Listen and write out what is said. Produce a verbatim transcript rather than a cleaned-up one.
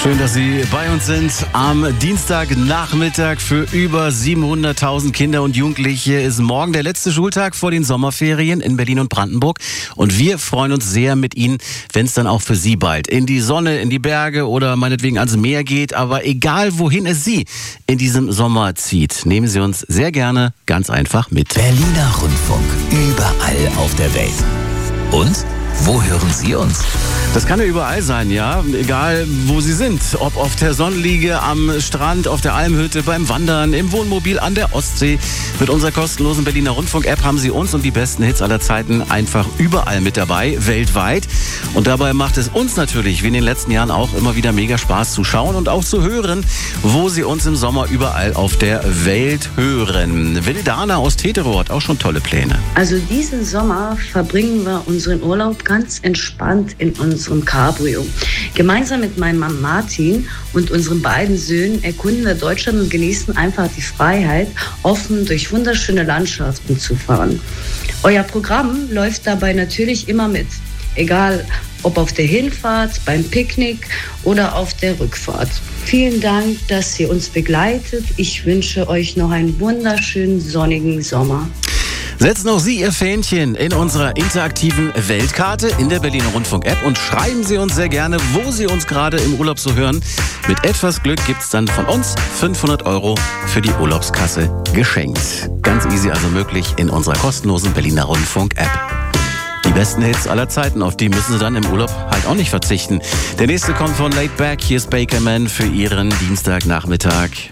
Schön, dass Sie bei uns sind am Dienstagnachmittag. Für über siebenhunderttausend Kinder und Jugendliche ist morgen der letzte Schultag vor den Sommerferien in Berlin und Brandenburg. Und wir freuen uns sehr mit Ihnen, wenn es dann auch für Sie bald in die Sonne, in die Berge oder meinetwegen ans Meer geht. Aber egal, wohin es Sie in diesem Sommer zieht, nehmen Sie uns sehr gerne ganz einfach mit. Berliner Rundfunk, überall auf der Welt. Und wo hören Sie uns? Das kann ja überall sein, ja. Egal, wo Sie sind. Ob auf der Sonnenliege, am Strand, auf der Almhütte, beim Wandern, im Wohnmobil an der Ostsee. Mit unserer kostenlosen Berliner Rundfunk-App haben Sie uns und die besten Hits aller Zeiten einfach überall mit dabei, weltweit. Und dabei macht es uns natürlich, wie in den letzten Jahren auch, immer wieder mega Spaß zu schauen und auch zu hören, wo Sie uns im Sommer überall auf der Welt hören. Wildana aus Teterow hat auch schon tolle Pläne. Also diesen Sommer verbringen wir unseren Urlaub ganz entspannt in unserem Cabrio. Gemeinsam mit meinem Mann Martin und unseren beiden Söhnen erkunden wir Deutschland und genießen einfach die Freiheit, offen durch wunderschöne Landschaften zu fahren. Euer Programm läuft dabei natürlich immer mit. Egal, ob auf der Hinfahrt, beim Picknick oder auf der Rückfahrt. Vielen Dank, dass ihr uns begleitet. Ich wünsche euch noch einen wunderschönen sonnigen Sommer. Setzen auch Sie Ihr Fähnchen in unserer interaktiven Weltkarte in der Berliner Rundfunk-App und schreiben Sie uns sehr gerne, wo Sie uns gerade im Urlaub so hören. Mit etwas Glück gibt's dann von uns fünfhundert Euro für die Urlaubskasse geschenkt. Ganz easy also möglich in unserer kostenlosen Berliner Rundfunk-App. Die besten Hits aller Zeiten, auf die müssen Sie dann im Urlaub halt auch nicht verzichten. Der nächste kommt von Laid Back, hier ist Bakerman für Ihren Dienstagnachmittag.